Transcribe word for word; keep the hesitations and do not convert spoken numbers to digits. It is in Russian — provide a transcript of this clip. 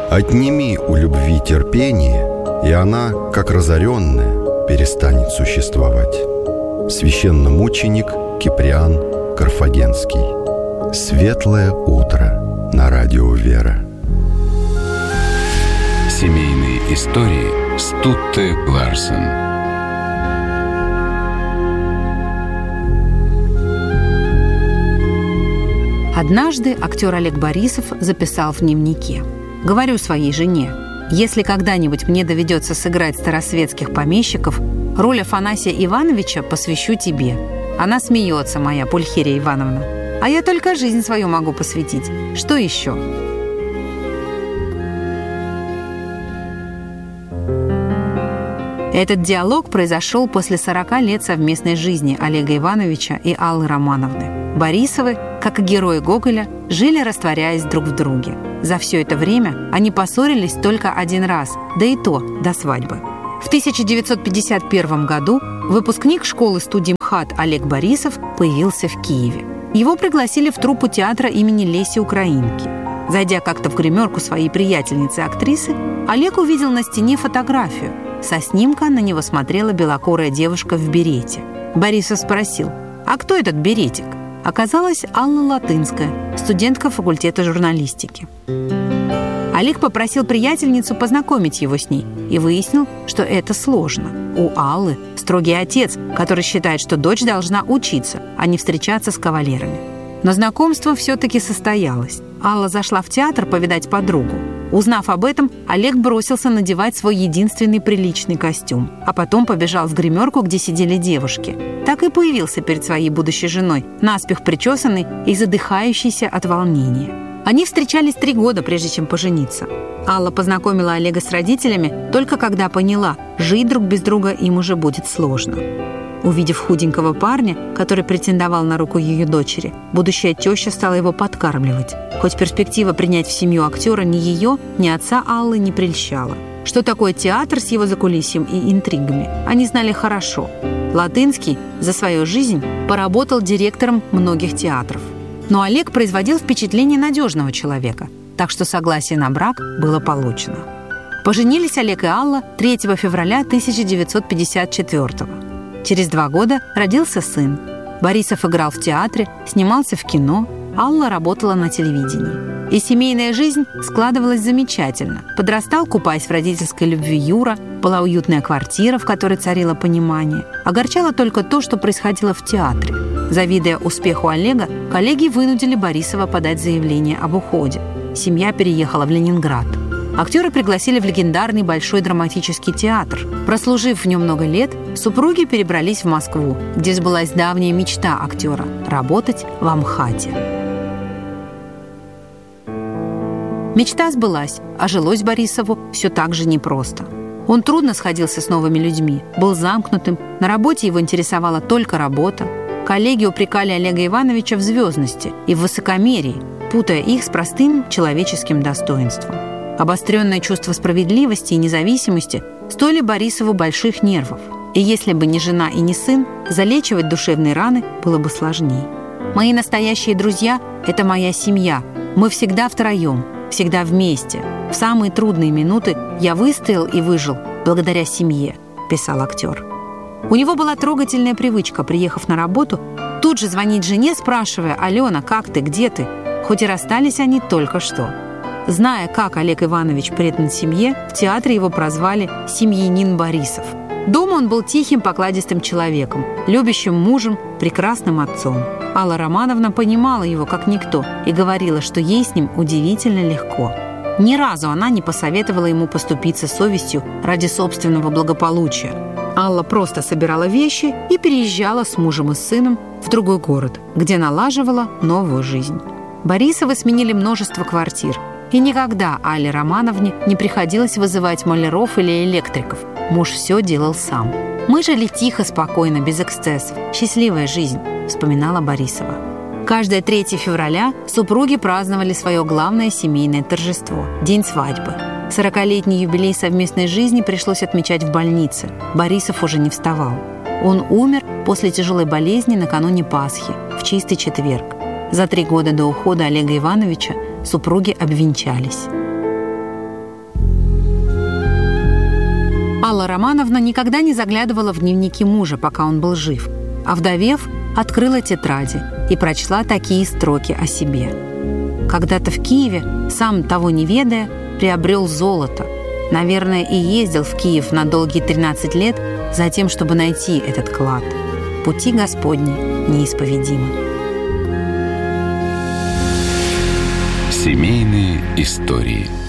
Отними у любви терпение, и она, как разоренная, перестанет существовать. Священномученик Киприан Карфагенский. Светлое утро на радио «Вера». Семейные истории Стутте Ларсен. Однажды актер Олег Борисов записал в дневнике: «Говорю своей жене, если когда-нибудь мне доведется сыграть старосветских помещиков, роль Афанасия Ивановича посвящу тебе». Она смеется, моя Пульхерия Ивановна. А я только жизнь свою могу посвятить. Что еще? Этот диалог произошел после сорока лет совместной жизни Олега Ивановича и Аллы Романовны. Борисовы, как и герои Гоголя, жили, растворяясь друг в друге. За все это время они поссорились только один раз, да и то до свадьбы. В тысяча девятьсот пятьдесят первом году выпускник школы-студии МХАТ Олег Борисов появился в Киеве. Его пригласили в труппу театра имени Леси Украинки. Зайдя как-то в гримерку своей приятельницы-актрисы, Олег увидел на стене фотографию. Со снимка на него смотрела белокурая девушка в берете. Борисов спросил: «А кто этот беретик?» Оказалась Алла Латынская, студентка факультета журналистики. Олег попросил приятельницу познакомить его с ней и выяснил, что это сложно. У Аллы строгий отец, который считает, что дочь должна учиться, а не встречаться с кавалерами. Но знакомство все-таки состоялось. Алла зашла в театр повидать подругу. Узнав об этом, Олег бросился надевать свой единственный приличный костюм, а потом побежал в гримерку, где сидели девушки. Так и появился перед своей будущей женой, наспех причесанный и задыхающийся от волнения. Они встречались три года, прежде чем пожениться. Алла познакомила Олега с родителями только когда поняла, жить друг без друга им уже будет сложно. Увидев худенького парня, который претендовал на руку ее дочери, будущая теща стала его подкармливать. Хоть перспектива принять в семью актера ни ее, ни отца Аллы не прельщала. Что такое театр с его закулисьем и интригами, они знали хорошо. Латынский за свою жизнь поработал директором многих театров. Но Олег производил впечатление надежного человека, так что согласие на брак было получено. Поженились Олег и Алла третьего февраля тысяча девятьсот пятьдесят четвёртого. Через два года родился сын. Борисов играл в театре, снимался в кино, Алла работала на телевидении. И семейная жизнь складывалась замечательно. Подрастал, купаясь в родительской любви, Юра, была уютная квартира, в которой царило понимание. Огорчало только то, что происходило в театре. Завидуя успеху Олега, коллеги вынудили Борисова подать заявление об уходе. Семья переехала в Ленинград. Актеры пригласили в легендарный Большой драматический театр. Прослужив в нем много лет, супруги перебрались в Москву, где сбылась давняя мечта актера – работать в Амхате. Мечта сбылась, а жилось Борисову все так же непросто. Он трудно сходился с новыми людьми, был замкнутым, на работе его интересовала только работа. Коллеги упрекали Олега Ивановича в звездности и в высокомерии, путая их с простым человеческим достоинством. Обостренное чувство справедливости и независимости стоили Борисову больших нервов. И если бы не жена и не сын, залечивать душевные раны было бы сложнее. «Мои настоящие друзья – это моя семья. Мы всегда втроем, всегда вместе. В самые трудные минуты я выстоял и выжил благодаря семье», – писал актер. У него была трогательная привычка, приехав на работу, тут же звонить жене, спрашивая: «Алена, как ты, где ты?» Хоть и расстались они только что. Зная, как Олег Иванович предан семье, в театре его прозвали «семьянин Борисов». Дома он был тихим, покладистым человеком, любящим мужем, прекрасным отцом. Алла Романовна понимала его как никто и говорила, что ей с ним удивительно легко. Ни разу она не посоветовала ему поступиться совестью ради собственного благополучия. Алла просто собирала вещи и переезжала с мужем и сыном в другой город, где налаживала новую жизнь. Борисовы сменили множество квартир. И никогда Алле Романовне не приходилось вызывать маляров или электриков. Муж все делал сам. «Мы жили тихо, спокойно, без эксцессов. Счастливая жизнь», — вспоминала Борисова. Каждое третье февраля супруги праздновали свое главное семейное торжество – день свадьбы. Сорокалетний юбилей совместной жизни пришлось отмечать в больнице. Борисов уже не вставал. Он умер после тяжелой болезни накануне Пасхи, в чистый четверг. За три года до ухода Олега Ивановича супруги обвенчались. Алла Романовна никогда не заглядывала в дневники мужа, пока он был жив, а вдовев, открыла тетради и прочла такие строки о себе. Когда-то в Киеве, сам того не ведая, приобрел золото. Наверное, и ездил в Киев на долгие тринадцать лет за тем, чтобы найти этот клад. Пути Господни неисповедимы. Семейные истории.